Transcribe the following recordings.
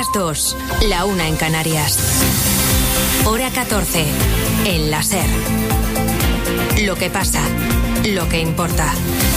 las 2, la 1 en Canarias. Hora 14, en la SER. Lo que pasa, lo que importa.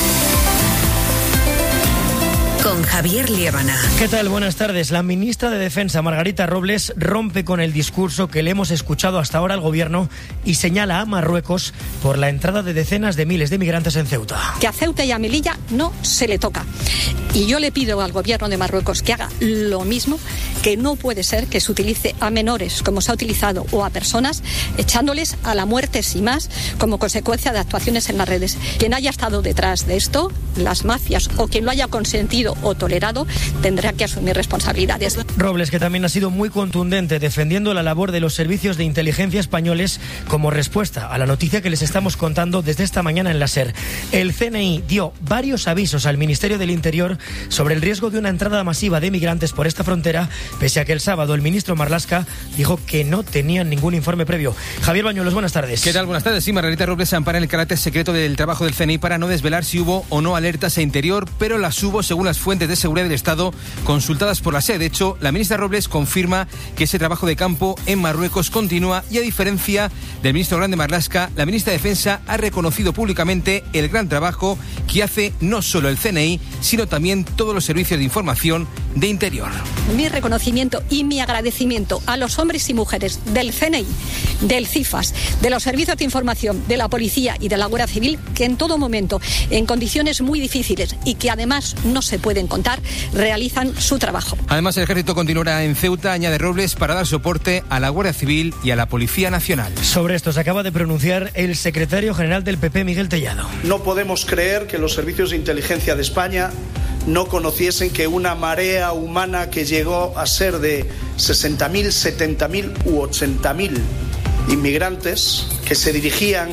Con Javier Liébana. ¿Qué tal? Buenas tardes. La ministra de Defensa, Margarita Robles, rompe con el discurso que le hemos escuchado hasta ahora al gobierno y señala a Marruecos por la entrada de decenas de miles de migrantes en Ceuta. Que a Ceuta y a Melilla no se le toca. Y yo le pido al gobierno de Marruecos que haga lo mismo, que no puede ser que se utilice a menores, como se ha utilizado, o a personas, echándoles a la muerte sin más, como consecuencia de actuaciones en las redes. Quien haya estado detrás de esto, las mafias, o quien lo haya consentido o tolerado, tendrá que asumir responsabilidades. Robles, que también ha sido muy contundente defendiendo la labor de los servicios de inteligencia españoles como respuesta a la noticia que les estamos contando desde esta mañana en la SER. El CNI dio varios avisos al Ministerio del Interior sobre el riesgo de una entrada masiva de migrantes por esta frontera, pese a que el sábado el ministro Marlaska dijo que no tenían ningún informe previo. Javier Bañuelos, buenas tardes. ¿Qué tal? Buenas tardes. Sí, Margarita Robles ampara el carácter secreto del trabajo del CNI para no desvelar si hubo o no alertas a Interior, pero las hubo según las fuentes de seguridad del Estado consultadas por la SER. De hecho, la ministra Robles confirma que ese trabajo de campo en Marruecos continúa y, a diferencia del ministro Grande Marlaska, la ministra de Defensa ha reconocido públicamente el gran trabajo que hace no solo el CNI, sino también todos los servicios de información de Interior. Mi reconocimiento y mi agradecimiento a los hombres y mujeres del CNI, del CIFAS, de los servicios de información, de la policía y de la Guardia Civil, que en todo momento, en condiciones muy difíciles y que además no se pueden contar, realizan su trabajo. Además, el ejército continuará en Ceuta, añade Robles, para dar soporte a la Guardia Civil y a la Policía Nacional. Sobre esto se acaba de pronunciar el secretario general del PP, Miguel Tellado. No podemos creer que los servicios de inteligencia de España no conociesen que una marea humana que llegó a ser de 60.000, 70.000 u 80.000 inmigrantes que se dirigían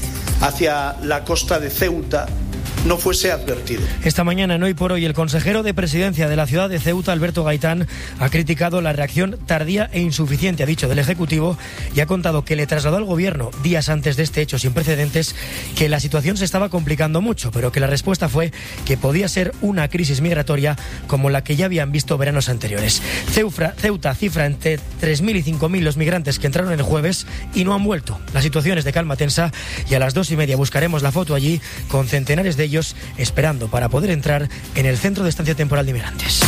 hacia la costa de Ceuta no fuese advertido. Esta mañana en Hoy por Hoy, el consejero de Presidencia de la ciudad de Ceuta, Alberto Gaitán, ha criticado la reacción tardía e insuficiente, ha dicho, del Ejecutivo, y ha contado que le trasladó al Gobierno, días antes de este hecho sin precedentes, que la situación se estaba complicando mucho, pero que la respuesta fue que podía ser una crisis migratoria como la que ya habían visto veranos anteriores. Ceuta cifra entre 3.000 y 5.000 los migrantes que entraron el jueves y no han vuelto. La situación es de calma tensa y a las 2:30 buscaremos la foto allí con centenares de ellos esperando para poder entrar en el Centro de Estancia Temporal de Inmigrantes.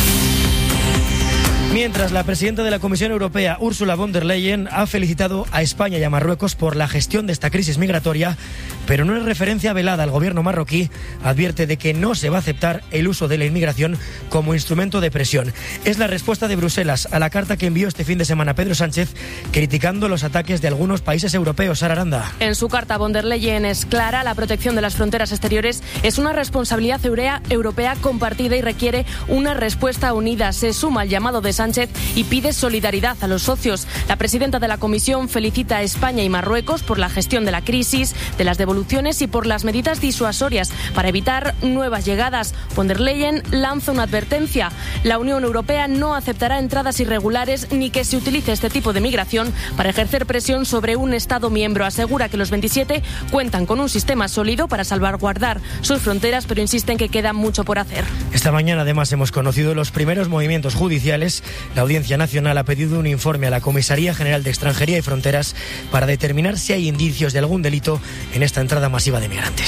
Mientras, la presidenta de la Comisión Europea, Ursula von der Leyen, ha felicitado a España y a Marruecos por la gestión de esta crisis migratoria, pero en una referencia velada al gobierno marroquí, advierte de que no se va a aceptar el uso de la inmigración como instrumento de presión. Es la respuesta de Bruselas a la carta que envió este fin de semana Pedro Sánchez, criticando los ataques de algunos países europeos. Sara Aranda. En su carta, von der Leyen es clara: la protección de las fronteras exteriores es una responsabilidad europea compartida y requiere una respuesta unida. Se suma al llamado de Sánchez y pide solidaridad a los socios. La presidenta de la Comisión felicita a España y Marruecos por la gestión de la crisis, de las devoluciones y por las medidas disuasorias para evitar nuevas llegadas. Von der Leyen lanza una advertencia: la Unión Europea no aceptará entradas irregulares ni que se utilice este tipo de migración para ejercer presión sobre un Estado miembro. Asegura que los 27 cuentan con un sistema sólido para salvaguardar sus fronteras, pero insiste en que queda mucho por hacer. Esta mañana, además, hemos conocido los primeros movimientos judiciales. La Audiencia Nacional ha pedido un informe a la Comisaría General de Extranjería y Fronteras para determinar si hay indicios de algún delito en esta entrada masiva de migrantes.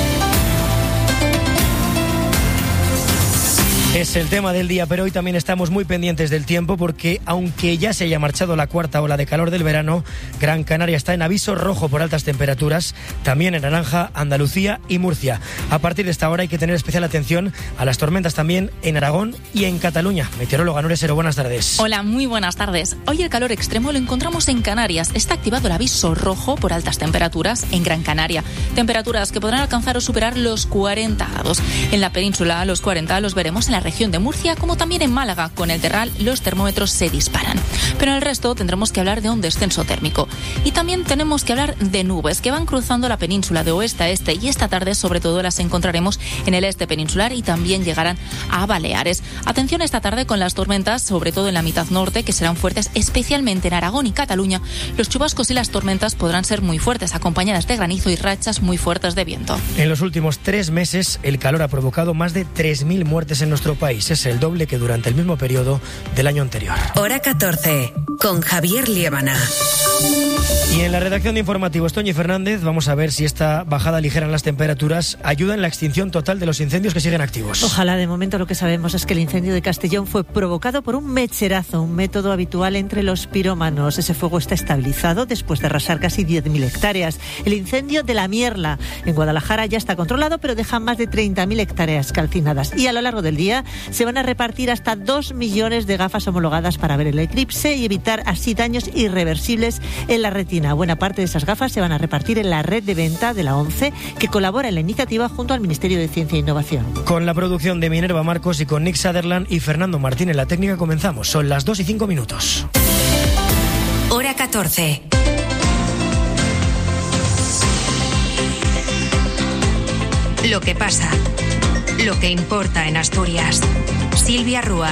Es el tema del día, pero hoy también estamos muy pendientes del tiempo porque, aunque ya se haya marchado la cuarta ola de calor del verano, Gran Canaria está en aviso rojo por altas temperaturas, también en naranja Andalucía y Murcia. A partir de esta hora hay que tener especial atención a las tormentas también en Aragón y en Cataluña. Meteoróloga Nuria Sero, buenas tardes. Hola, muy buenas tardes. Hoy el calor extremo lo encontramos en Canarias. Está activado el aviso rojo por altas temperaturas en Gran Canaria. Temperaturas que podrán alcanzar o superar los 40 grados. En la península, los 40 los veremos en la región de Murcia, como también en Málaga. Con el Terral los termómetros se disparan. Pero en el resto tendremos que hablar de un descenso térmico. Y también tenemos que hablar de nubes que van cruzando la península de oeste a este, y esta tarde sobre todo las encontraremos en el este peninsular y también llegarán a Baleares. Atención esta tarde con las tormentas, sobre todo en la mitad norte, que serán fuertes, especialmente en Aragón y Cataluña. Los chubascos y las tormentas podrán ser muy fuertes, acompañadas de granizo y rachas muy fuertes de viento. En los últimos 3 meses, el calor ha provocado más de 3.000 muertes en nuestro nuestro país. Es el doble que durante el mismo periodo del año anterior. Hora 14, con Javier Liébana. Y en la redacción de informativos, Toñi Fernández, vamos a ver si esta bajada ligera en las temperaturas ayuda en la extinción total de los incendios que siguen activos. Ojalá. De momento lo que sabemos es que el incendio de Castellón fue provocado por un mecherazo, un método habitual entre los pirómanos. Ese fuego está estabilizado después de arrasar casi 10.000 hectáreas. El incendio de la Mierla en Guadalajara ya está controlado, pero deja más de 30.000 hectáreas calcinadas. Y a lo largo del día se van a repartir hasta 2 millones de gafas homologadas para ver el eclipse y evitar así daños irreversibles en la retina. Buena parte de esas gafas se van a repartir en la red de venta de la ONCE, que colabora en la iniciativa junto al Ministerio de Ciencia e Innovación. Con la producción de Minerva Marcos y con Nick Sutherland y Fernando Martín en la técnica comenzamos. Son las 2:05. Hora 14. Lo que pasa, lo que importa en Asturias. Silvia Rúa.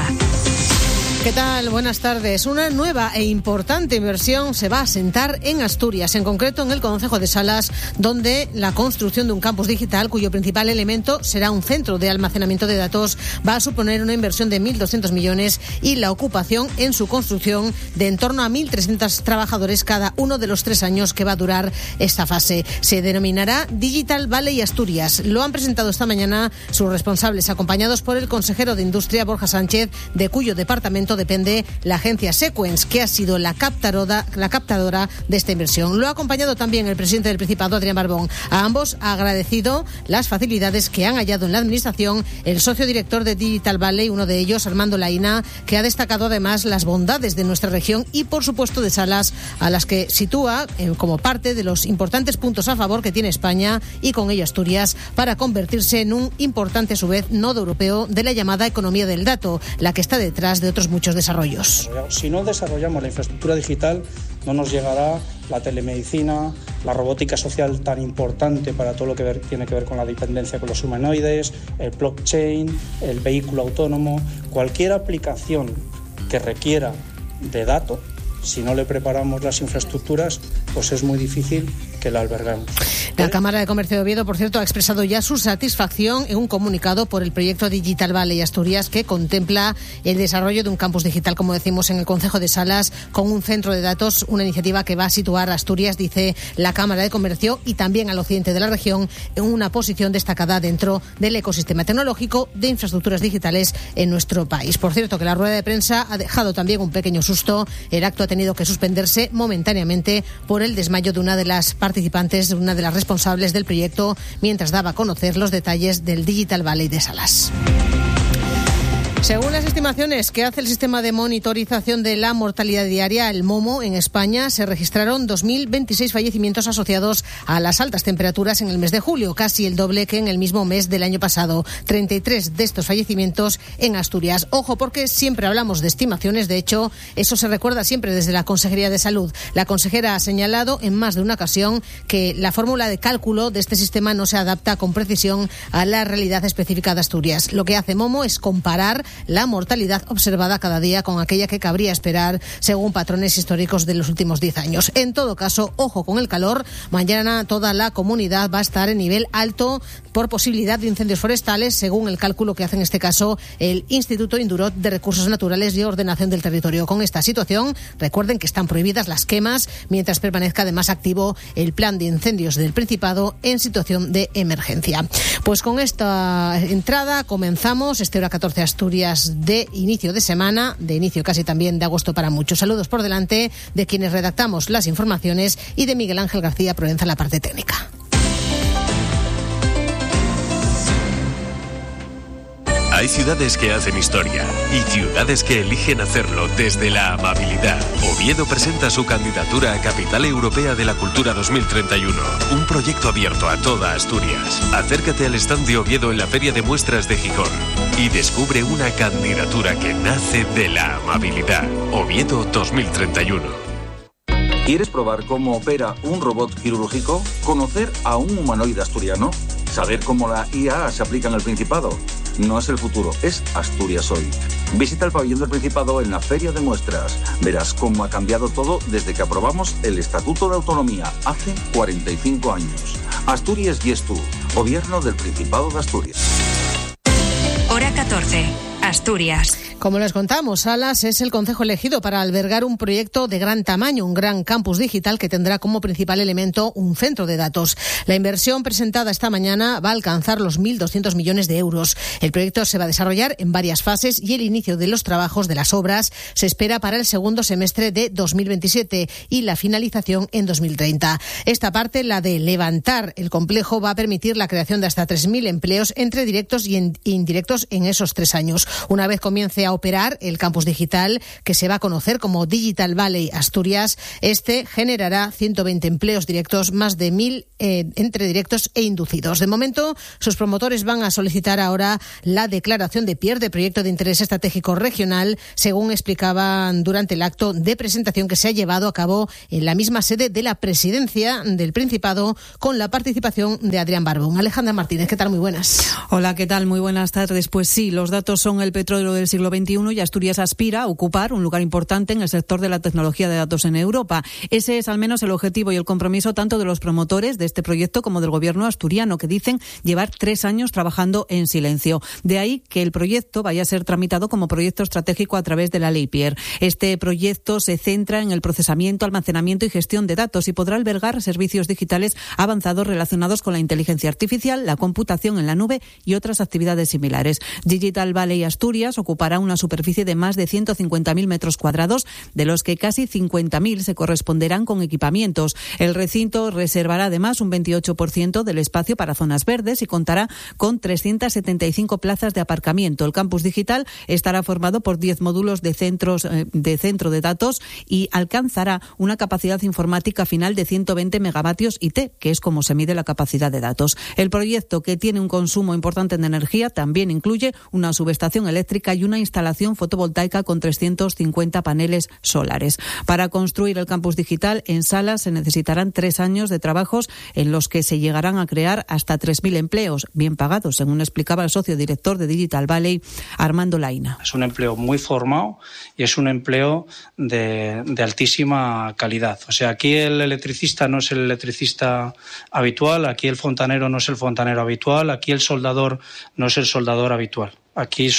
¿Qué tal? Buenas tardes. Una nueva e importante inversión se va a asentar en Asturias, en concreto en el concejo de Salas, donde la construcción de un campus digital cuyo principal elemento será un centro de almacenamiento de datos va a suponer una inversión de 1.200 millones y la ocupación en su construcción de en torno a 1.300 trabajadores cada uno de los 3 años que va a durar esta fase. Se denominará Digital Valley Asturias. Lo han presentado esta mañana sus responsables, acompañados por el consejero de Industria, Borja Sánchez, de cuyo departamento depende la agencia Sequence, que ha sido la captadora de esta inversión. Lo ha acompañado también el presidente del Principado, Adrián Barbón. A ambos ha agradecido las facilidades que han hallado en la administración el socio director de Digital Valley, uno de ellos, Armando Laína, que ha destacado además las bondades de nuestra región y, por supuesto, de Salas, a las que sitúa como parte de los importantes puntos a favor que tiene España y con ello Asturias para convertirse en un importante, a su vez, nodo europeo de la llamada economía del dato, la que está detrás de otros muchos desarrollos. Si no desarrollamos la infraestructura digital, no nos llegará la telemedicina, la robótica social tan importante para todo lo que tiene que ver con la dependencia con los humanoides, el blockchain, el vehículo autónomo, cualquier aplicación que requiera de datos. Si no le preparamos las infraestructuras, pues es muy difícil que la alberguemos. La Cámara de Comercio de Oviedo, por cierto, ha expresado ya su satisfacción en un comunicado por el proyecto Digital Valley Asturias, que contempla el desarrollo de un campus digital, como decimos, en el concejo de Salas, con un centro de datos, una iniciativa que va a situar a Asturias, dice la Cámara de Comercio, y también al occidente de la región, en una posición destacada dentro del ecosistema tecnológico de infraestructuras digitales en nuestro país. Por cierto, que la rueda de prensa ha dejado también un pequeño susto. El acto ha tenido que suspenderse momentáneamente por el desmayo de una de las participantes, de una de las responsables del proyecto, mientras daba a conocer los detalles del Digital Valley de Salas. Según las estimaciones que hace el sistema de monitorización de la mortalidad diaria, el MOMO, en España se registraron 2.026 fallecimientos asociados a las altas temperaturas en el mes de julio, casi el doble que en el mismo mes del año pasado. 33 de estos fallecimientos en Asturias. Ojo, porque siempre hablamos de estimaciones, de hecho, eso se recuerda siempre desde la Consejería de Salud. La consejera ha señalado en más de una ocasión que la fórmula de cálculo de este sistema no se adapta con precisión a la realidad específica de Asturias. Lo que hace MOMO es comparar la mortalidad observada cada día con aquella que cabría esperar según patrones históricos de los últimos 10 años. En todo caso, ojo con el calor. Mañana toda la comunidad va a estar en nivel alto por posibilidad de incendios forestales, según el cálculo que hace en este caso el Instituto Indurot de Recursos Naturales y Ordenación del Territorio. Con esta situación, recuerden que están prohibidas las quemas mientras permanezca además activo el plan de incendios del Principado en situación de emergencia. Pues con esta entrada comenzamos este Hora 14 Asturias de inicio de semana, de inicio casi también de agosto para muchos. Saludos por delante de quienes redactamos las informaciones y de Miguel Ángel García Provenza en la parte técnica. Hay ciudades que hacen historia y ciudades que eligen hacerlo desde la amabilidad. Oviedo presenta su candidatura a Capital Europea de la Cultura 2031, un proyecto abierto a toda Asturias. Acércate al stand de Oviedo en la Feria de Muestras de Gijón y descubre una candidatura que nace de la amabilidad. Oviedo 2031. ¿Quieres probar cómo opera un robot quirúrgico? ¿Conocer a un humanoide asturiano? ¿Saber cómo la IA se aplica en el Principado? No es el futuro, es Asturias hoy. Visita el pabellón del Principado en la Feria de Muestras. Verás cómo ha cambiado todo desde que aprobamos el Estatuto de Autonomía hace 45 años. Asturias y es tú, Gobierno del Principado de Asturias. Hora 14. Asturias. Como les contamos, Salas es el concejo elegido para albergar un proyecto de gran tamaño, un gran campus digital que tendrá como principal elemento un centro de datos. La inversión presentada esta mañana va a alcanzar los 1.200 millones de euros. El proyecto se va a desarrollar en varias fases y el inicio de los trabajos de las obras se espera para el segundo semestre de 2027 y la finalización en 2030. Esta parte, la de levantar el complejo, va a permitir la creación de hasta 3.000 empleos entre directos y indirectos en esos 3 años. Una vez comience a operar el campus digital, que se va a conocer como Digital Valley Asturias, este generará 120 empleos directos, más de 1.000 entre directos e inducidos. De momento, sus promotores van a solicitar ahora la declaración de PIR, de Proyecto de Interés Estratégico Regional, según explicaban durante el acto de presentación que se ha llevado a cabo en la misma sede de la Presidencia del Principado, con la participación de Adrián Barbón. Alejandra Martínez, ¿qué tal? Muy buenas. Hola, ¿qué tal? Muy buenas tardes. Pues sí, los datos son el petróleo del siglo XXI y Asturias aspira a ocupar un lugar importante en el sector de la tecnología de datos en Europa. Ese es al menos el objetivo y el compromiso tanto de los promotores de este proyecto como del gobierno asturiano, que dicen llevar 3 años trabajando en silencio. De ahí que el proyecto vaya a ser tramitado como proyecto estratégico a través de la Ley PIR. Este proyecto se centra en el procesamiento, almacenamiento y gestión de datos y podrá albergar servicios digitales avanzados relacionados con la inteligencia artificial, la computación en la nube y otras actividades similares. Digital Valley Asturias ocupará una superficie de más de 150.000 metros cuadrados, de los que casi 50.000 se corresponderán con equipamientos. El recinto reservará además un 28% del espacio para zonas verdes y contará con 375 plazas de aparcamiento. El campus digital estará formado por 10 módulos de centro de datos y alcanzará una capacidad informática final de 120 megavatios IT, que es como se mide la capacidad de datos. El proyecto, que tiene un consumo importante de energía, también incluye una subestación eléctrica y una instalación fotovoltaica con 350 paneles solares. Para construir el campus digital en Salas se necesitarán 3 años de trabajos en los que se llegarán a crear hasta 3.000 empleos, bien pagados, según explicaba el socio director de Digital Valley, Armando Laina. Es un empleo muy formado y es un empleo de altísima calidad. O sea, aquí el electricista no es el electricista habitual, aquí el fontanero no es el fontanero habitual, aquí el soldador no es el soldador habitual. Aquí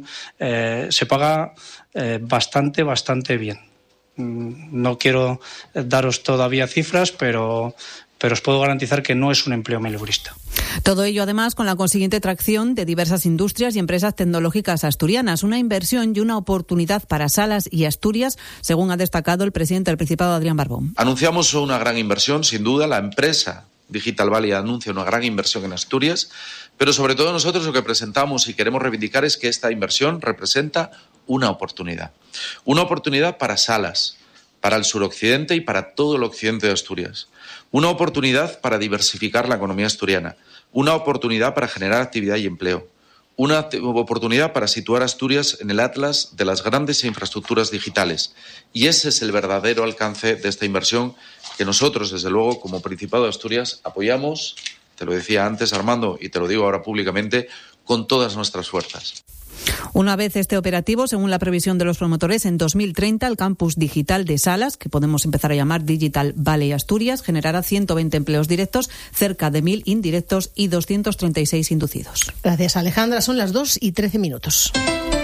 se paga bastante bien. No quiero daros todavía cifras, pero os puedo garantizar que no es un empleo mileurista. Todo ello, además, con la consiguiente tracción de diversas industrias y empresas tecnológicas asturianas. Una inversión y una oportunidad para Salas y Asturias, según ha destacado el presidente del Principado, Adrián Barbón. Anunciamos una gran inversión, sin duda. La empresa Digital Valley anuncia una gran inversión en Asturias, pero sobre todo nosotros lo que presentamos y queremos reivindicar es que esta inversión representa una oportunidad. Una oportunidad para Salas, para el suroccidente y para todo el occidente de Asturias. Una oportunidad para diversificar la economía asturiana. Una oportunidad para generar actividad y empleo. Una oportunidad para situar a Asturias en el atlas de las grandes infraestructuras digitales. Y ese es el verdadero alcance de esta inversión que nosotros, desde luego, como Principado de Asturias, apoyamos, te lo decía antes, Armando, y te lo digo ahora públicamente, con todas nuestras fuerzas. Una vez esté operativo, según la previsión de los promotores, en 2030 el campus digital de Salas, que podemos empezar a llamar Digital Valley Asturias, generará 120 empleos directos, cerca de 1.000 indirectos y 236 inducidos. Gracias, Alejandra. Son las 2:13.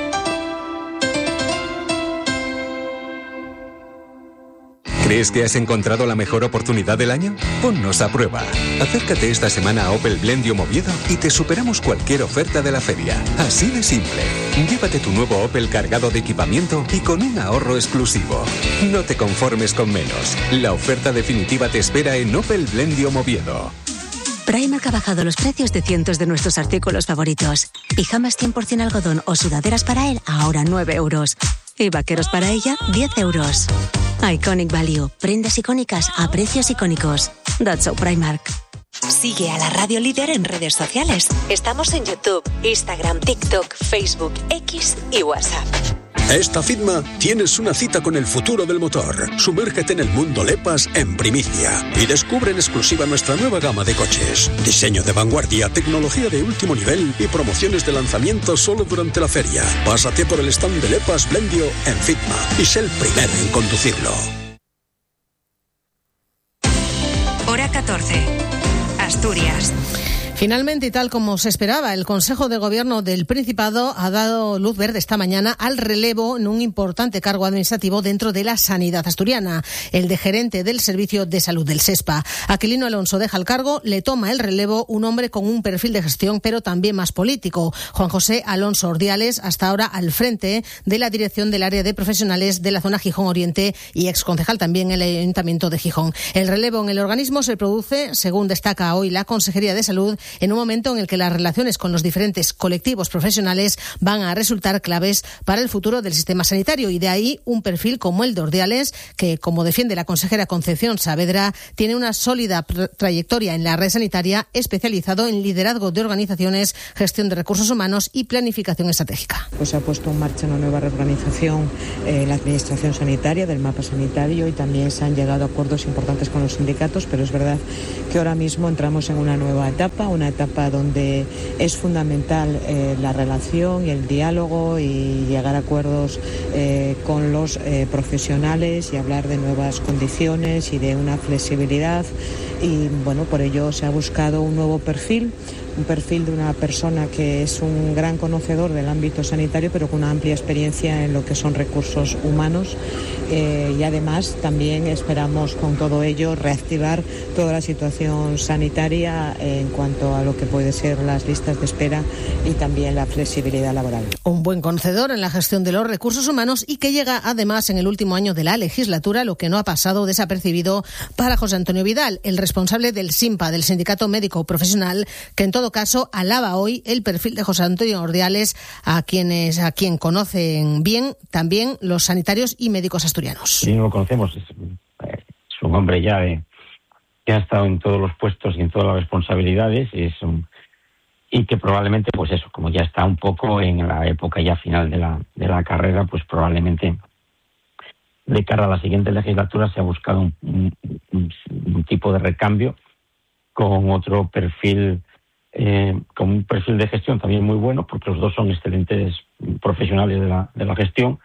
¿Crees que has encontrado la mejor oportunidad del año? Ponnos a prueba. Acércate esta semana a Opel Blendium Oviedo y te superamos cualquier oferta de la feria. Así de simple. Llévate tu nuevo Opel cargado de equipamiento y con un ahorro exclusivo. No te conformes con menos. La oferta definitiva te espera en Opel Blendium Oviedo. Primark ha bajado los precios de cientos de nuestros artículos favoritos. Pijamas 100% algodón o sudaderas para él, ahora 9 euros. Y vaqueros para ella, 10 euros. Iconic Value. Prendas icónicas a precios icónicos. That's so Primark. Sigue a la Radio Líder en redes sociales. Estamos en YouTube, Instagram, TikTok, Facebook, X y WhatsApp. Esta FITMA tienes una cita con el futuro del motor. Sumérgete en el mundo LEPAS en primicia y descubre en exclusiva nuestra nueva gama de coches. Diseño de vanguardia, tecnología de último nivel y promociones de lanzamiento solo durante la feria. Pásate por el stand de LEPAS Blendio en FITMA y sé el primero en conducirlo. Hora 14. Asturias. Finalmente, y tal como se esperaba, el Consejo de Gobierno del Principado ha dado luz verde esta mañana al relevo en un importante cargo administrativo dentro de la sanidad asturiana, el de gerente del Servicio de Salud del SESPA. Aquilino Alonso deja el cargo, le toma el relevo un hombre con un perfil de gestión, pero también más político, Juan José Alonso Ordiales, hasta ahora al frente de la dirección del área de profesionales de la zona Gijón Oriente y exconcejal también en el Ayuntamiento de Gijón. El relevo en el organismo se produce, según destaca hoy la Consejería de Salud, en un momento en el que las relaciones con los diferentes colectivos profesionales van a resultar claves para el futuro del sistema sanitario, y de ahí un perfil como el de Ordiales, que, como defiende la consejera Concepción Saavedra, tiene una sólida trayectoria en la red sanitaria, especializado en liderazgo de organizaciones, gestión de recursos humanos y planificación estratégica. Pues se ha puesto en marcha una nueva reorganización la administración sanitaria del mapa sanitario, y también se han llegado a acuerdos importantes con los sindicatos, pero es verdad que ahora mismo entramos en una nueva etapa, donde es fundamental la relación y el diálogo y llegar a acuerdos con los profesionales y hablar de nuevas condiciones y de una flexibilidad, y bueno, por ello se ha buscado un nuevo perfil, un perfil de una persona que es un gran conocedor del ámbito sanitario, pero con una amplia experiencia en lo que son recursos humanos, y además también esperamos con todo ello reactivar toda la situación sanitaria en cuanto a lo que puede ser las listas de espera y también la flexibilidad laboral. Un buen conocedor en la gestión de los recursos humanos, y que llega además en el último año de la legislatura, lo que no ha pasado desapercibido para José Antonio Vidal, el responsable del SINPA, del Sindicato Médico Profesional, que en todo caso alaba hoy el perfil de José Antonio Ordiales, a quien conocen bien también los sanitarios y médicos asturianos. Sí, lo conocemos, es un hombre ya que ha estado en todos los puestos y en todas las responsabilidades, y que probablemente, pues eso, como ya está un poco en la época ya final de la carrera, pues probablemente de cara a la siguiente legislatura se ha buscado un tipo de recambio con otro perfil, con un perfil de gestión también muy bueno, porque los dos son excelentes profesionales de la gestión,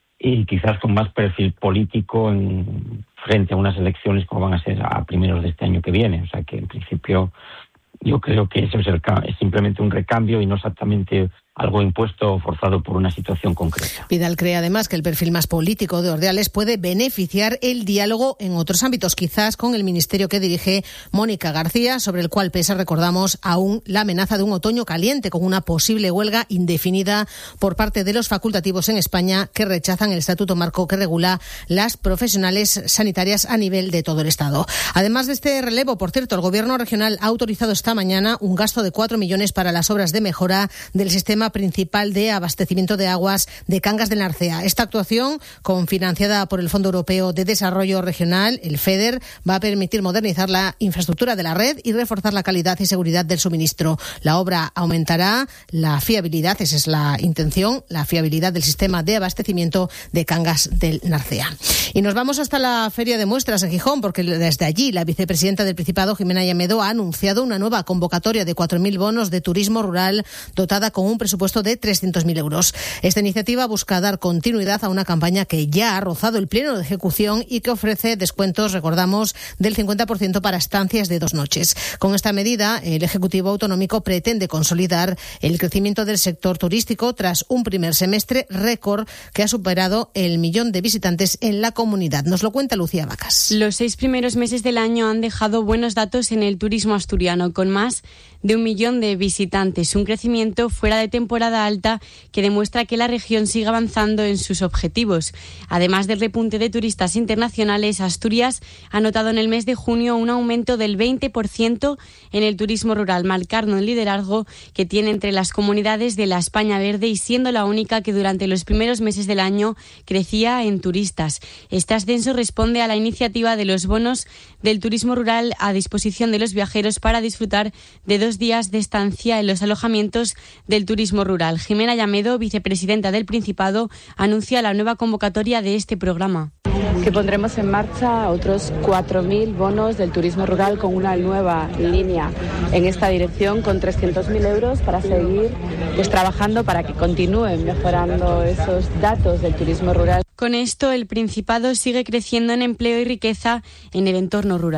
y quizás con más perfil político frente a unas elecciones como van a ser a primeros de este año que viene. O sea que en principio yo creo que eso es simplemente un recambio y no exactamente algo impuesto o forzado por una situación concreta. Vidal cree además que el perfil más político de Ordiales puede beneficiar el diálogo en otros ámbitos, quizás con el ministerio que dirige Mónica García, sobre el cual pesa, recordamos, aún la amenaza de un otoño caliente, con una posible huelga indefinida por parte de los facultativos en España, que rechazan el estatuto marco que regula las profesionales sanitarias a nivel de todo el Estado. Además de este relevo, por cierto, el Gobierno regional ha autorizado esta mañana un gasto de 4 millones para las obras de mejora del sistema principal de abastecimiento de aguas de Cangas del Narcea. Esta actuación, cofinanciada por el Fondo Europeo de Desarrollo Regional, el FEDER, va a permitir modernizar la infraestructura de la red y reforzar la calidad y seguridad del suministro. La obra aumentará la fiabilidad, esa es la intención, la fiabilidad del sistema de abastecimiento de Cangas del Narcea. Y nos vamos hasta la Feria de Muestras en Gijón, porque desde allí la vicepresidenta del Principado, Jimena Llamedo, ha anunciado una nueva convocatoria de 4.000 bonos de turismo rural, dotada con un presupuesto de 300.000 euros. Esta iniciativa busca dar continuidad a una campaña que ya ha rozado el pleno de ejecución y que ofrece descuentos, recordamos, del 50% para estancias de 2 noches. Con esta medida, el Ejecutivo Autonómico pretende consolidar el crecimiento del sector turístico tras un primer semestre récord que ha superado el 1.000.000 de visitantes en la comunidad. Nos lo cuenta Lucía Vacas. Los 6 primeros meses del año han dejado buenos datos en el turismo asturiano, con más de 1.000.000 de visitantes, un crecimiento fuera de temporada alta que demuestra que la región sigue avanzando en sus objetivos. Además del repunte de turistas internacionales, Asturias ha notado en el mes de junio un aumento del 20% en el turismo rural, marcando el liderazgo que tiene entre las comunidades de la España Verde y siendo la única que durante los primeros meses del año crecía en turistas. Este ascenso responde a la iniciativa de los bonos del turismo rural a disposición de los viajeros para disfrutar de 2 días de estancia en los alojamientos del turismo rural. Jimena Llamedo, vicepresidenta del Principado, anuncia la nueva convocatoria de este programa. Que pondremos en marcha otros 4.000 bonos del turismo rural con una nueva línea en esta dirección, con 300.000 euros para seguir trabajando para que continúen mejorando esos datos del turismo rural. Con esto, el Principado sigue creciendo en empleo y riqueza en el entorno rural.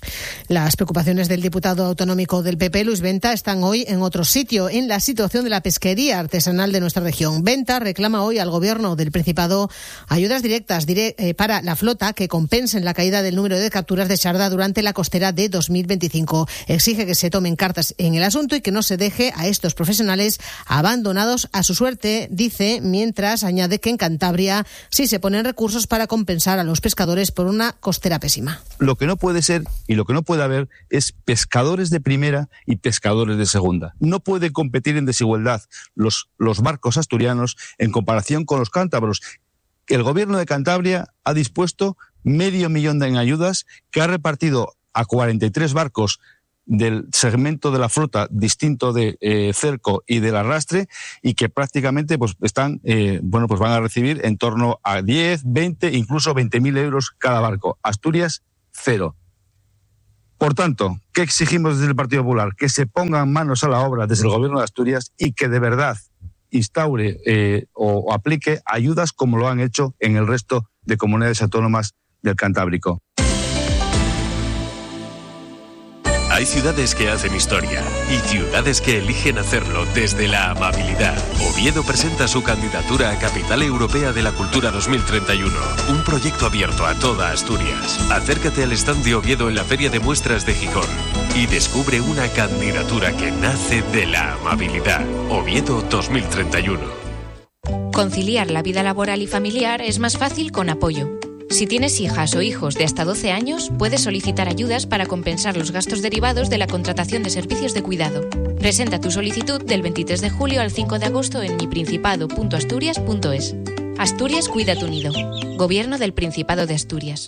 Las preocupaciones del diputado autonómico del PP, Luis Venta, están hoy en otro sitio, en la situación de la pesquería artesanal de nuestra región. Venta reclama hoy al Gobierno del Principado ayudas directas para la flota que compensen la caída del número de capturas de sarda durante la costera de 2025. Exige que se tomen cartas en el asunto y que no se deje a estos profesionales abandonados a su suerte, dice, mientras añade que en Cantabria sí se ponen recursos para compensar a los pescadores por una costera pésima. Lo que no puede ser y lo que no puede haber es pescadores de primera y pescadores de segunda. No puede competir en desigualdad los barcos asturianos en comparación con los cántabros. El Gobierno de Cantabria ha dispuesto $500,000 en ayudas que ha repartido a 43 barcos del segmento de la flota distinto de cerco y del arrastre, y que prácticamente están van a recibir en torno a 10, 20, incluso 20.000 euros cada barco. Asturias, 0. Por tanto, ¿qué exigimos desde el Partido Popular? Que se pongan manos a la obra desde el Gobierno de Asturias y que de verdad instaure o aplique ayudas como lo han hecho en el resto de comunidades autónomas del Cantábrico. Hay ciudades que hacen historia y ciudades que eligen hacerlo desde la amabilidad. Oviedo presenta su candidatura a Capital Europea de la Cultura 2031, un proyecto abierto a toda Asturias. Acércate al stand de Oviedo en la Feria de Muestras de Gijón y descubre una candidatura que nace de la amabilidad. Oviedo 2031. Conciliar la vida laboral y familiar es más fácil con Apoyo. Si tienes hijas o hijos de hasta 12 años, puedes solicitar ayudas para compensar los gastos derivados de la contratación de servicios de cuidado. Presenta tu solicitud del 23 de julio al 5 de agosto en miprincipado.asturias.es. Asturias cuida tu nido. Gobierno del Principado de Asturias.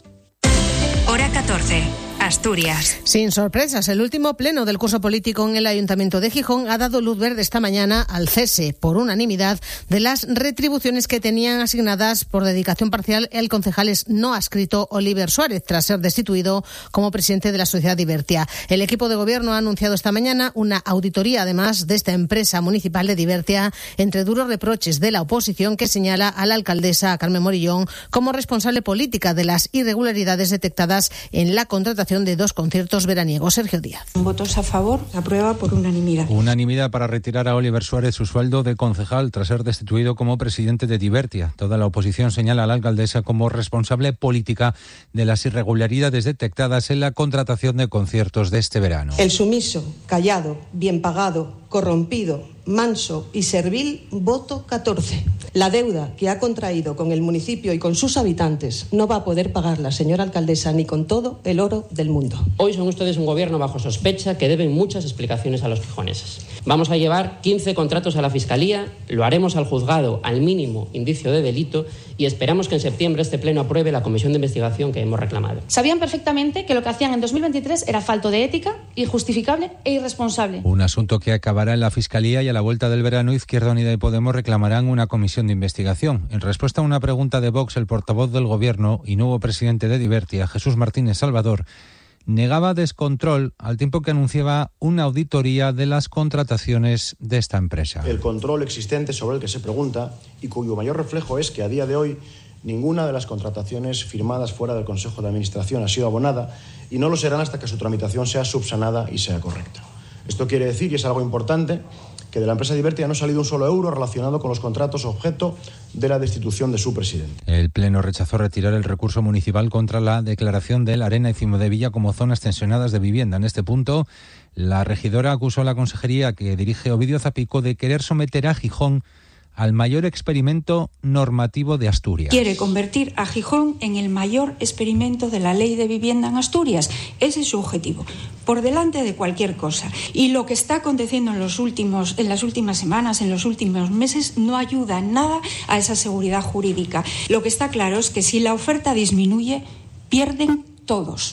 Hora 14. Asturias. Sin sorpresas, el último pleno del curso político en el Ayuntamiento de Gijón ha dado luz verde esta mañana al cese, por unanimidad, de las retribuciones que tenían asignadas por dedicación parcial el concejal no adscrito Oliver Suárez, tras ser destituido como presidente de la sociedad Divertia. El equipo de gobierno ha anunciado esta mañana una auditoría, además, de esta empresa municipal de Divertia, entre duros reproches de la oposición que señala a la alcaldesa Carmen Morillón como responsable política de las irregularidades detectadas en la contratación de 2 conciertos veraniegos. Sergio Díaz. Votos a favor, aprueba por unanimidad. Unanimidad para retirar a Oliver Suárez su sueldo de concejal tras ser destituido como presidente de Divertia. Toda la oposición señala a la alcaldesa como responsable política de las irregularidades detectadas en la contratación de conciertos de este verano. El sumiso, callado, bien pagado, corrompido, manso y servil, voto 14. La deuda que ha contraído con el municipio y con sus habitantes no va a poder pagarla, señora alcaldesa, ni con todo el oro del mundo. Hoy son ustedes un gobierno bajo sospecha que deben muchas explicaciones a los gijoneses. Vamos a llevar 15 contratos a la Fiscalía, lo haremos al juzgado al mínimo indicio de delito y esperamos que en septiembre este pleno apruebe la comisión de investigación que hemos reclamado. Sabían perfectamente que lo que hacían en 2023 era falto de ética, injustificable e irresponsable. Un asunto que acabará en la Fiscalía, y a la vuelta del verano Izquierda Unida y Podemos reclamarán una comisión de investigación. En respuesta a una pregunta de Vox, el portavoz del Gobierno y nuevo presidente de Divertia, Jesús Martínez Salvador, negaba descontrol al tiempo que anunciaba una auditoría de las contrataciones de esta empresa. El control existente sobre el que se pregunta y cuyo mayor reflejo es que a día de hoy ninguna de las contrataciones firmadas fuera del Consejo de Administración ha sido abonada y no lo serán hasta que su tramitación sea subsanada y sea correcta. Esto quiere decir, y es algo importante, que de la empresa Divertia no ha salido un solo euro relacionado con los contratos objeto de la destitución de su presidente. El Pleno rechazó retirar el recurso municipal contra la declaración de La Arena y Cimodevilla como zonas tensionadas de vivienda. En este punto, la regidora acusó a la consejería que dirige Ovidio Zapico de querer someter a Gijón al mayor experimento normativo de Asturias. Quiere convertir a Gijón en el mayor experimento de la ley de vivienda en Asturias. Ese es su objetivo, por delante de cualquier cosa. Y lo que está aconteciendo en las últimas semanas, en los últimos meses, no ayuda en nada a esa seguridad jurídica. Lo que está claro es que si la oferta disminuye, pierden todos,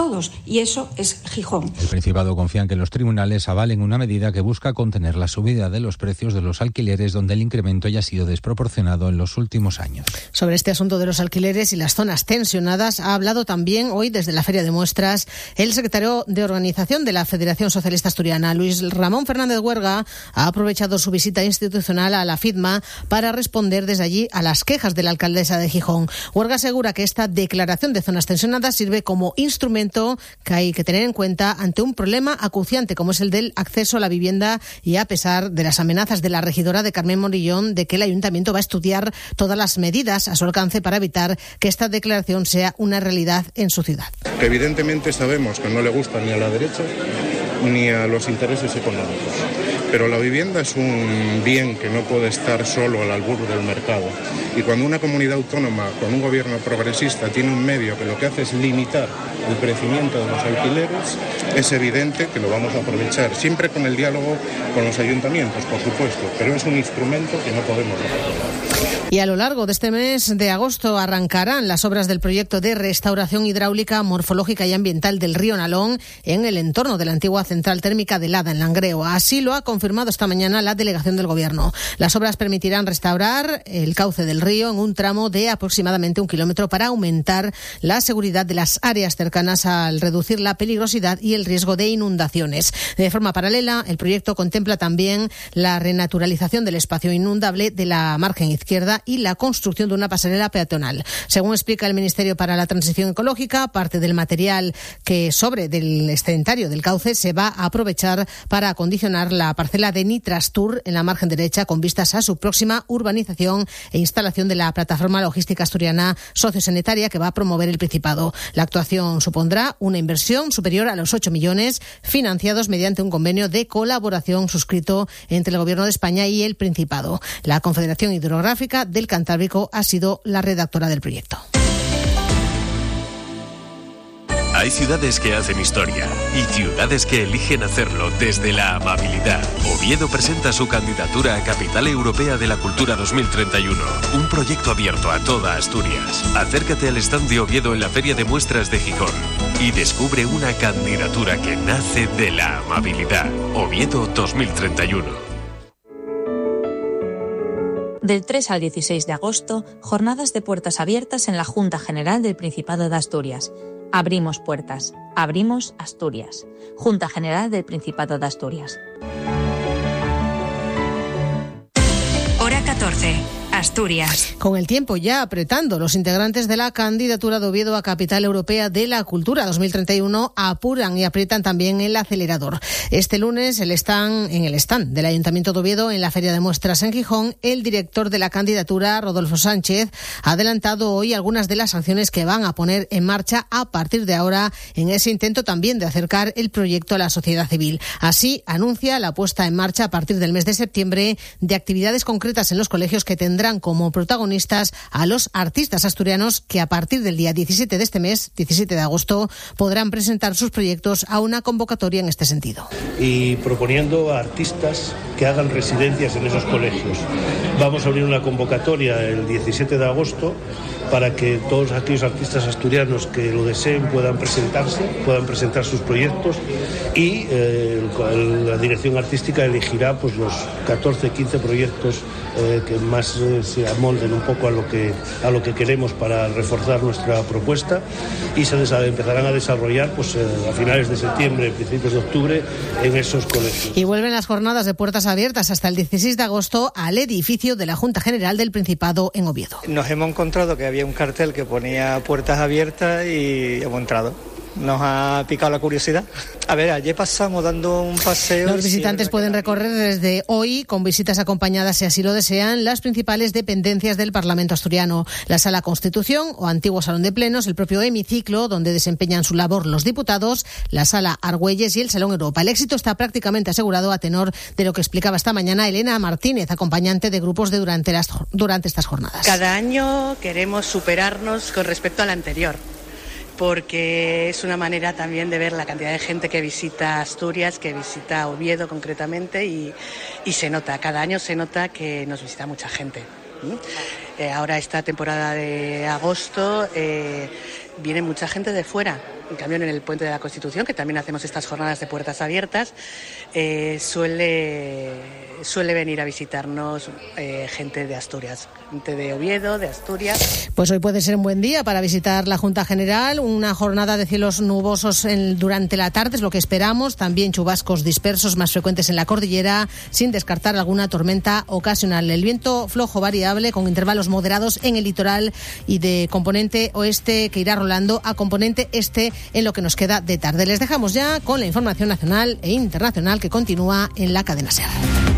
y eso es Gijón. El Principado confía en que los tribunales avalen una medida que busca contener la subida de los precios de los alquileres, donde el incremento ya ha sido desproporcionado en los últimos años. Sobre este asunto de los alquileres y las zonas tensionadas ha hablado también hoy desde la Feria de Muestras el secretario de Organización de la Federación Socialista Asturiana, Luis Ramón Fernández Huerga. Ha aprovechado su visita institucional a la FIDMA para responder desde allí a las quejas de la alcaldesa de Gijón. Huerga asegura que esta declaración de zonas tensionadas sirve como instrumento elemento que hay que tener en cuenta ante un problema acuciante como es el del acceso a la vivienda, y a pesar de las amenazas de la regidora de Carmen Morillón de que el ayuntamiento va a estudiar todas las medidas a su alcance para evitar que esta declaración sea una realidad en su ciudad. Evidentemente sabemos que no le gusta ni a la derecha ni a los intereses económicos, pero la vivienda es un bien que no puede estar solo al albur del mercado. Y cuando una comunidad autónoma con un gobierno progresista tiene un medio que lo que hace es limitar el crecimiento de los alquileres, es evidente que lo vamos a aprovechar, siempre con el diálogo con los ayuntamientos, por supuesto, pero es un instrumento que no podemos dejar. Y a lo largo de este mes de agosto arrancarán las obras del proyecto de restauración hidráulica, morfológica y ambiental del río Nalón en el entorno de la antigua central térmica de Lada, en Langreo. Así lo ha confirmado esta mañana la delegación del Gobierno. Las obras permitirán restaurar el cauce del río en un tramo de aproximadamente 1 kilómetro para aumentar la seguridad de las áreas cercanas al reducir la peligrosidad y el riesgo de inundaciones. De forma paralela, el proyecto contempla también la renaturalización del espacio inundable de la margen izquierda y la construcción de una pasarela peatonal. Según explica el Ministerio para la Transición Ecológica, parte del material que sobre del excedentario del cauce se va a aprovechar para acondicionar la parcela de Nitrastur en la margen derecha con vistas a su próxima urbanización e instalación de la plataforma logística asturiana sociosanitaria que va a promover el Principado. La actuación supondrá una inversión superior a los 8 millones financiados mediante un convenio de colaboración suscrito entre el Gobierno de España y el Principado. La Confederación Hidrográfica del Cantábrico ha sido la redactora del proyecto. Hay ciudades que hacen historia y ciudades que eligen hacerlo desde la amabilidad. Oviedo presenta su candidatura a Capital Europea de la Cultura 2031, un proyecto abierto a toda Asturias. Acércate al stand de Oviedo en la Feria de Muestras de Gijón y descubre una candidatura que nace de la amabilidad. Oviedo 2031. Del 3 al 16 de agosto, jornadas de puertas abiertas en la Junta General del Principado de Asturias. Abrimos puertas, abrimos Asturias. Junta General del Principado de Asturias. Hora 14. Asturias. Con el tiempo ya apretando, los integrantes de la candidatura de Oviedo a Capital Europea de la Cultura 2031 apuran y aprietan también el acelerador. Este lunes en el stand del Ayuntamiento de Oviedo en la Feria de Muestras en Gijón, el director de la candidatura, Rodolfo Sánchez, ha adelantado hoy algunas de las acciones que van a poner en marcha a partir de ahora en ese intento también de acercar el proyecto a la sociedad civil. Así anuncia la puesta en marcha a partir del mes de septiembre de actividades concretas en los colegios que tendrán como protagonistas a los artistas asturianos que a partir del día 17 de este mes, 17 de agosto, podrán presentar sus proyectos a una convocatoria en este sentido. Y proponiendo a artistas que hagan residencias en esos colegios. Vamos a abrir una convocatoria el 17 de agosto para que todos aquellos artistas asturianos que lo deseen puedan presentarse, puedan presentar sus proyectos y la dirección artística elegirá pues los 14, 15 proyectos que más se amolden un poco a lo que queremos para reforzar nuestra propuesta y se empezarán a desarrollar pues a finales de septiembre, principios de octubre en esos colegios. Y vuelven las jornadas de puertas abiertas hasta el 16 de agosto al edificio de la Junta General del Principado en Oviedo. Nos hemos encontrado que había un cartel que ponía puertas abiertas y hemos entrado. Nos ha picado la curiosidad. A ver, ayer pasamos dando un paseo. Los visitantes pueden recorrer desde hoy, con visitas acompañadas si así lo desean, las principales dependencias del Parlamento asturiano. La Sala Constitución o antiguo Salón de Plenos, el propio hemiciclo donde desempeñan su labor los diputados, la Sala Argüelles y el Salón Europa. El éxito está prácticamente asegurado a tenor de lo que explicaba esta mañana Elena Martínez, acompañante de grupos durante estas jornadas. Cada año queremos superarnos con respecto al anterior, porque es una manera también de ver la cantidad de gente que visita Asturias, que visita Oviedo concretamente, y se nota, cada año se nota que nos visita mucha gente. Ahora esta temporada de agosto viene mucha gente de fuera. En cambio, en el Puente de la Constitución, que también hacemos estas jornadas de puertas abiertas, suele venir a visitarnos gente de Asturias, gente de Oviedo, de Asturias. Pues hoy puede ser un buen día para visitar la Junta General, una jornada de cielos nubosos durante la tarde, es lo que esperamos, también chubascos dispersos más frecuentes en la cordillera, sin descartar alguna tormenta ocasional. El viento flojo variable con intervalos moderados en el litoral y de componente oeste que irá rolando a componente este en lo que nos queda de tarde. Les dejamos ya con la información nacional e internacional que continúa en la cadena SER.